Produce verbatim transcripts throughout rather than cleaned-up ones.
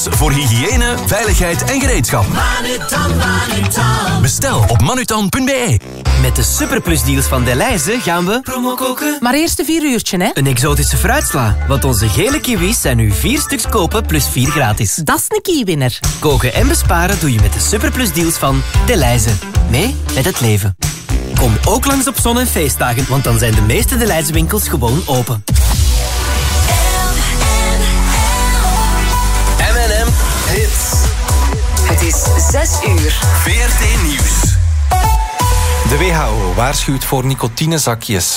Voor hygiëne, veiligheid en gereedschap. Manutan, Manutan. Bestel op manutan punt b e. Met de Superplus deals van Delhaize gaan we promo koken. Maar eerst een vier uurtje, hè? Een exotische fruitsla. Want onze gele kiwis zijn nu vier stuks kopen plus vier gratis. Dat is een kiewinner. Koken en besparen doe je met de Superplus deals van Delhaize. Mee met het leven. Kom ook langs op zon- en feestdagen, want dan zijn de meeste Delhaize winkels gewoon open. M en M Hits. Het is zes uur. V R T Nieuws. De W H O waarschuwt voor nicotinezakjes.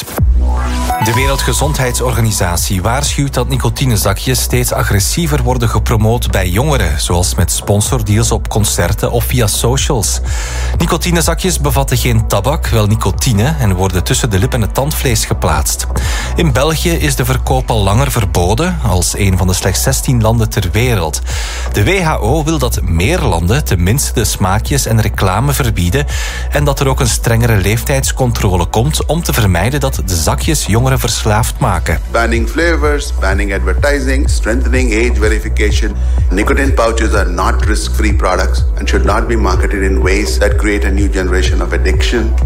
De Wereldgezondheidsorganisatie waarschuwt dat nicotinezakjes steeds agressiever worden gepromoot bij jongeren, zoals met sponsordeals op concerten of via socials. Nicotinezakjes bevatten geen tabak, wel nicotine en worden tussen de lip en het tandvlees geplaatst. In België is de verkoop al langer verboden, als een van de slechts zestien landen ter wereld. De W H O wil dat meer landen tenminste de smaakjes en reclame verbieden en dat er ook een strengere leeftijdscontrole komt om te vermijden dat de zakjes jongeren verslaafd maken. Banning flavors, banning advertising, strengthening age verification. Nicotine pouches are not risk-free products and should not be marketed in ways that create a new generation of addiction.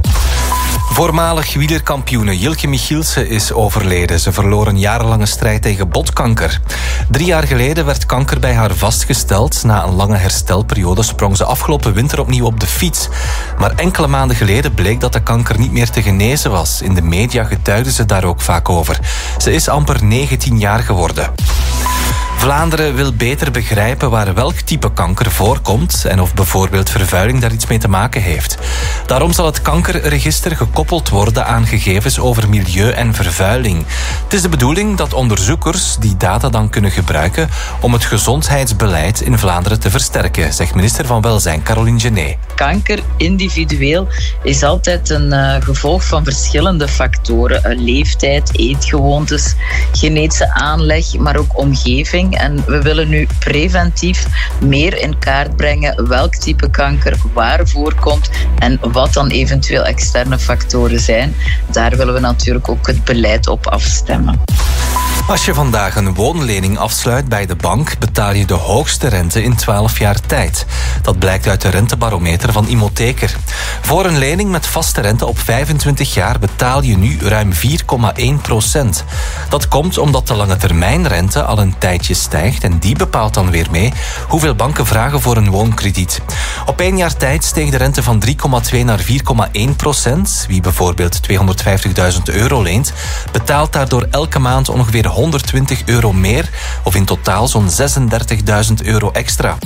Voormalig wielerkampioene Jilke Michielsen is overleden. Ze verloor een jarenlange strijd tegen botkanker. Drie jaar geleden werd kanker bij haar vastgesteld. Na een lange herstelperiode sprong ze afgelopen winter opnieuw op de fiets. Maar enkele maanden geleden bleek dat de kanker niet meer te genezen was. In de media getuigde ze daar ook vaak over. Ze is amper negentien jaar geworden. Vlaanderen wil beter begrijpen waar welk type kanker voorkomt en of bijvoorbeeld vervuiling daar iets mee te maken heeft. Daarom zal het kankerregister gekoppeld worden aan gegevens over milieu en vervuiling. Het is de bedoeling dat onderzoekers die data dan kunnen gebruiken om het gezondheidsbeleid in Vlaanderen te versterken, zegt minister van Welzijn Caroline Genet. Kanker individueel is altijd een uh, gevolg van verschillende factoren. Uh, leeftijd, eetgewoontes, genetische aanleg, maar ook omgeving. En we willen nu preventief meer in kaart brengen welk type kanker waar voorkomt en wat dan eventueel externe factoren zijn. Daar willen we natuurlijk ook het beleid op afstemmen. Als je vandaag een woonlening afsluit bij de bank, betaal je de hoogste rente in twaalf jaar tijd. Dat blijkt uit de rentebarometer van Imotheker. Voor een lening met vaste rente op vijfentwintig jaar betaal je nu ruim vier komma één procent. Dat komt omdat de lange termijnrente al een tijdje stijgt en die bepaalt dan weer mee hoeveel banken vragen voor een woonkrediet. Op één jaar tijd steeg de rente van drie komma twee naar vier komma één procent. Wie bijvoorbeeld tweehonderdvijftigduizend euro leent, betaalt daardoor elke maand ongeveer honderdtwintig euro meer, of in totaal zo'n zesendertigduizend euro extra.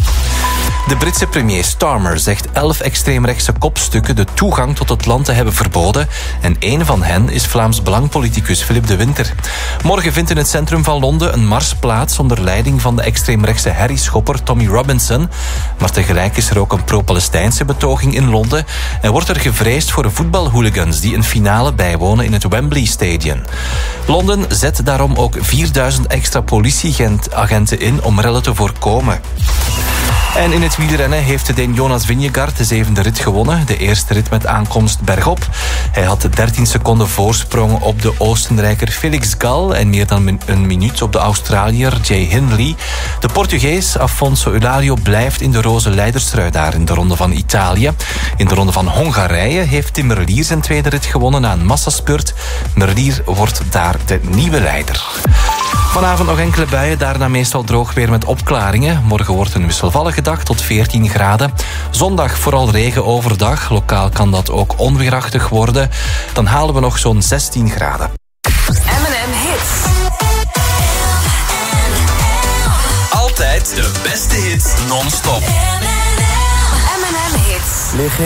De Britse premier Starmer zegt elf extreemrechtse kopstukken de toegang tot het land te hebben verboden en één van hen is Vlaams Belang-politicus Philip de Winter. Morgen vindt in het centrum van Londen een mars plaats onder leiding van de extreemrechtse herrieschopper Tommy Robinson. Maar tegelijk is er ook een pro-Palestijnse betoging in Londen en wordt er gevreesd voor voetbalhooligans die een finale bijwonen in het Wembley Stadium. Londen zet daarom ook vierduizend extra politieagenten in om rellen te voorkomen. En in het wielrennen heeft de Deen Jonas Vingegaard de zevende rit gewonnen. De eerste rit met aankomst bergop. Hij had dertien seconden voorsprong op de Oostenrijker Felix Gal en meer dan een minuut op de Australiër Jay Hindley. De Portugees Afonso Eulario blijft in de roze leiderstrui daar in de ronde van Italië. In de ronde van Hongarije heeft Tim Merlier zijn tweede rit gewonnen na een massaspurt. Merlier wordt daar de nieuwe leider. Vanavond nog enkele buien, daarna meestal droog weer met opklaringen. Morgen wordt een wisselvallige dag tot veertien graden. Zondag vooral regen overdag. Lokaal kan dat ook onweerachtig worden. Dan halen we nog zo'n zestien graden. M en M Hits. Altijd de beste hits non-stop. M en M Hits.